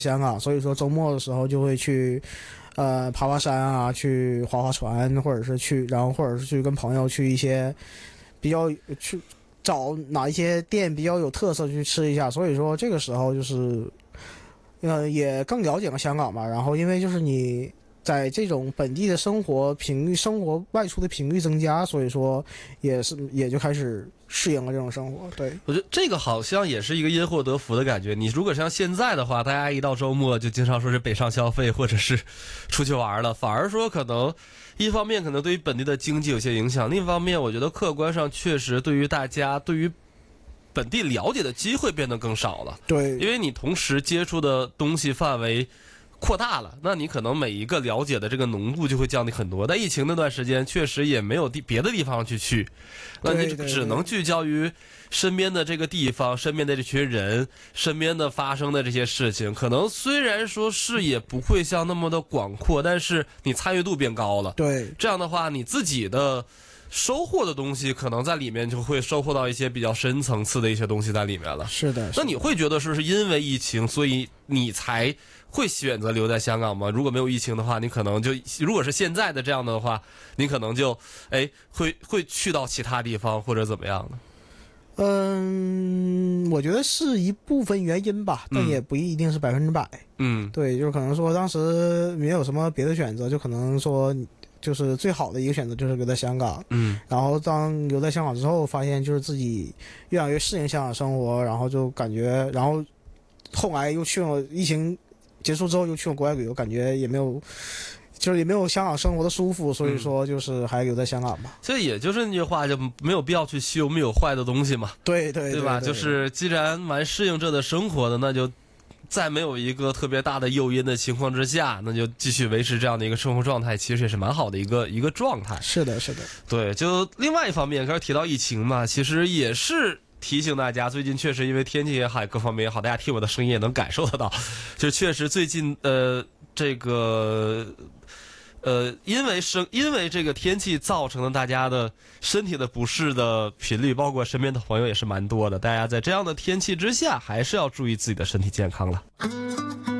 香港，所以说周末的时候就会去爬爬山啊，去划划船，或者是去跟朋友去一些比较去找哪一些店比较有特色去吃一下。所以说这个时候就是也更了解了香港嘛。然后因为就是你在这种本地的生活外出的频率增加，所以说也就开始适应了这种生活。对， 我觉得这个好像也是一个因祸得福的感觉。你如果像现在的话，大家一到周末就经常说是北上消费或者是出去玩了，反而说可能一方面可能对于本地的经济有些影响，另一方面我觉得客观上确实对于大家对于本地了解的机会变得更少了。 对， 因为你同时接触的东西范围扩大了，那你可能每一个了解的这个浓度就会降低很多。在疫情那段时间，确实也没有别的地方去，那你只能聚焦于身边的这个地方，身边的这群人，身边的发生的这些事情。可能虽然说视野不会像那么的广阔，但是你参与度变高了。 对， 这样的话，你自己的收获的东西，可能在里面就会收获到一些比较深层次的一些东西在里面了。 是的。 那你会觉得是因为疫情，所以你才会选择留在香港吗？如果没有疫情的话，你可能就如果是现在的这样的话，你可能就会去到其他地方或者怎么样呢？ 我觉得是一部分原因吧，但也不一定是100%。对，就是可能说当时没有什么别的选择，就可能说就是最好的一个选择就是留在香港。然后当留在香港之后，发现就是自己越来越适应香港生活，然后就感觉，然后后来又去了疫情结束之后又去了国外旅游，感觉也没有香港生活的舒服，所以说就是还留在香港吧。 所以也就是那句话，就没有必要去修没有坏的东西嘛。 对吧？就是既然蛮适应这的生活的，那就在没有一个特别大的诱因的情况之下，那就继续维持这样的一个生活状态，其实也是蛮好的一个状态。 是的。 对，就另外一方面，刚才提到疫情嘛，其实也是提醒大家，最近确实因为天气也好，各方面也好，大家听我的声音也能感受得到，就确实最近这个因为这个天气造成的大家的身体的不适的频率，包括身边的朋友也是蛮多的。大家在这样的天气之下，还是要注意自己的身体健康了。